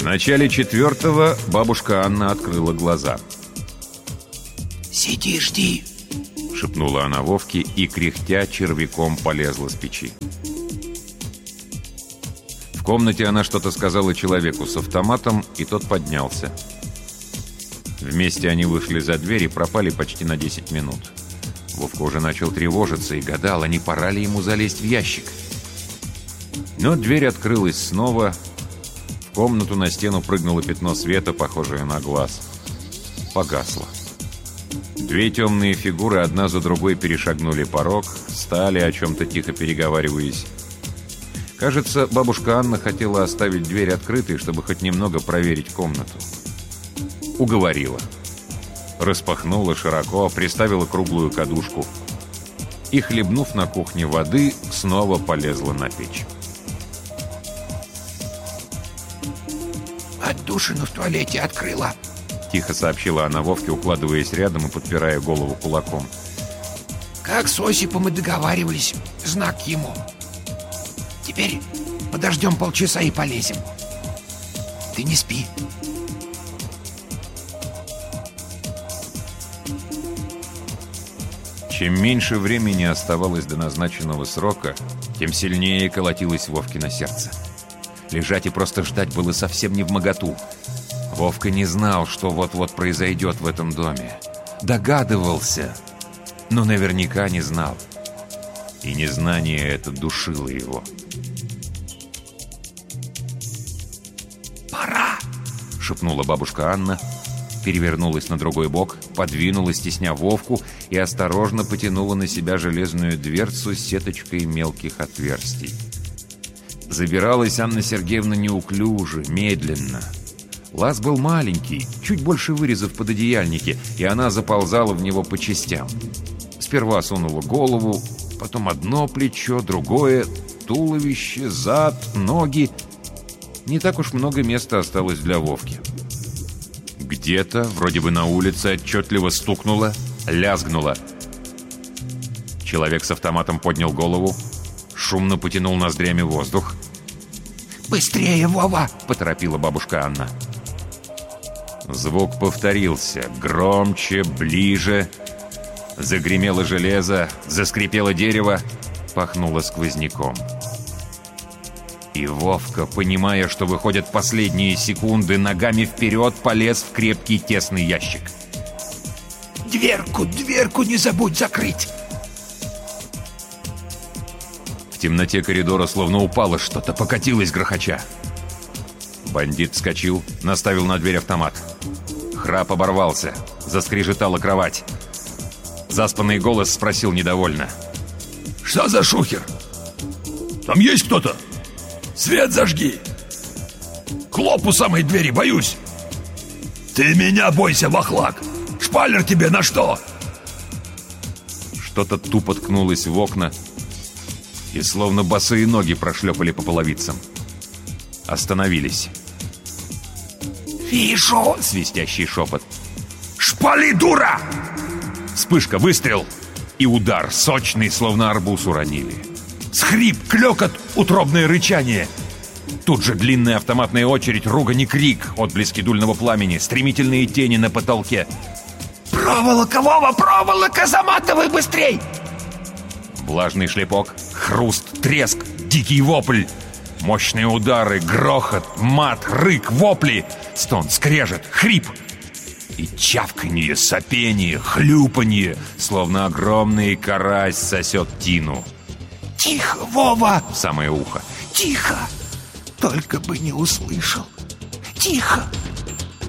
начале 4-го бабушка Анна открыла глаза. «Сиди, жди», — шепнула она Вовке и, кряхтя, червяком полезла с печи. В комнате она что-то сказала человеку с автоматом, и тот поднялся. Вместе они вышли за дверь и пропали почти на 10 минут. Вовка уже начал тревожиться и гадал, а не пора ли ему залезть в ящик. Но дверь открылась снова. В комнату на стену прыгнуло пятно света, похожее на глаз. Погасло. Две темные фигуры одна за другой перешагнули порог, встали, о чем-то тихо переговариваясь. Кажется, бабушка Анна хотела оставить дверь открытой, чтобы хоть немного проверить комнату. Уговорила. Распахнула широко, приставила круглую кадушку и, хлебнув на кухне воды, снова полезла на печь. «Отдушину в туалете открыла», — тихо сообщила она Вовке, укладываясь рядом и подпирая голову кулаком. «Как с Осипом и договаривались, знак ему. Теперь подождем полчаса и полезем. Ты не спи». Чем меньше времени оставалось до назначенного срока, тем сильнее колотилось Вовкино сердце. Лежать и просто ждать было совсем невмоготу. Вовка не знал, что вот-вот произойдет в этом доме. Догадывался, но наверняка не знал. И незнание это душило его. «Пора!» — шепнула бабушка Анна, перевернулась на другой бок, подвинулась, тесня Вовку, и осторожно потянула на себя железную дверцу с сеточкой мелких отверстий. Забиралась Анна Сергеевна неуклюже, медленно. Лаз был маленький, чуть больше вырезов под одеяльники, и она заползала в него по частям. Сперва сунула голову, потом одно плечо, другое, туловище, зад, ноги. Не так уж много места осталось для Вовки. Где-то, вроде бы на улице, отчетливо стукнуло, лязгнуло. Человек с автоматом поднял голову, шумно потянул ноздрями воздух. «Быстрее, Вова!» — поторопила бабушка Анна. Звук повторился, громче, ближе. Загремело железо, заскрипело дерево, пахнуло сквозняком. И Вовка, понимая, что выходят последние секунды, ногами вперед полез в крепкий тесный ящик. Дверку не забудь закрыть!» В темноте коридора словно упало что-то, покатилось грохоча. Бандит вскочил, наставил на дверь автомат. Храп оборвался, заскрежетала кровать. Заспанный голос спросил недовольно: «Что за шухер? Там есть кто-то? Свет зажги! Клоп у самой двери, боюсь! Ты меня бойся, вахлак! Шпалер тебе на что?» Что-то тупо ткнулось в окна, и словно босые ноги прошлепали по половицам. Остановились. «Вижу!» — свистящий шепот. «Шпали, дура!» Вспышка, выстрел и удар, сочный, словно арбуз уронили. Схрип, клёкот, утробное рычание. Тут же длинная автоматная очередь, ругань и крик, отблески дульного пламени, стремительные тени на потолке. «Проволока, Вова, проволока! Заматывай быстрей!» Влажный шлепок, хруст, треск, дикий вопль. Мощные удары, грохот, мат, рык, вопли. Стон, скрежет, хрип. И чавканье, сопение, хлюпанье, словно огромный карась сосет тину. «Тихо, Вова!» В самое ухо. «Тихо! Только бы не услышал! Тихо!»